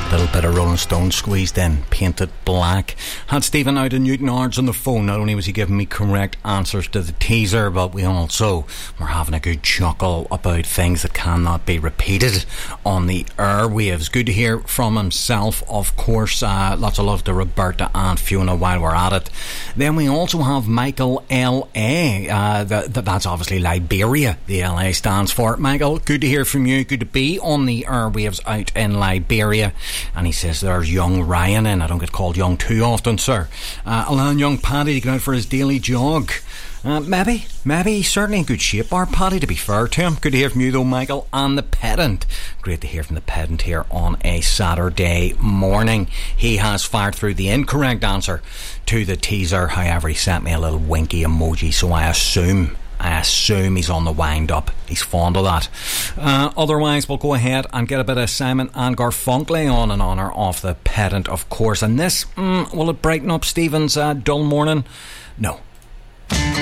Little bit of Rolling Stone squeezed in, painted black. Had Stephen out of Newton Ards on the phone. Not only was he giving me correct answers to the teaser, but we also were having a good chuckle about things that cannot be repeated on the airwaves. Good to hear from himself, of course. Lots of love to Roberta and Fiona while we're at it. Then we also have Michael L.A. That's obviously Liberia, the L.A. stands for. Michael, good to hear from you. Good to be on the airwaves out in Liberia. And he says there's young Ryan in. I don't get called young too often, sir. Allowing young Paddy to go out for his daily jog. Maybe he's certainly in good shape, our Paddy, to be fair to him. Good to hear from you though, Michael. And the pedant, great to hear from the pedant here on a Saturday morning. He has fired through the incorrect answer to the teaser. However, he sent me a little winky emoji, so I assume he's on the wind up. He's fond of that. Otherwise, we'll go ahead and get a bit of Simon and Garfunkel on in honour of the pedant, of course. And this, will it brighten up Stephen's dull morning? No.